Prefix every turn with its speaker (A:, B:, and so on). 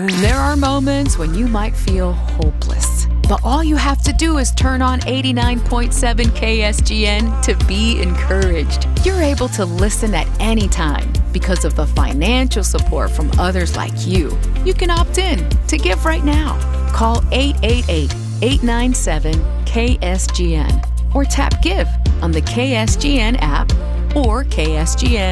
A: There are moments when you might feel hopeless, but all you have to do is turn on 89.7 KSGN to be encouraged. You're able to listen at any time because of the financial support from others like you. You can opt in to give right now. Call 888-897-KSGN or tap Give on the KSGN app or KSGN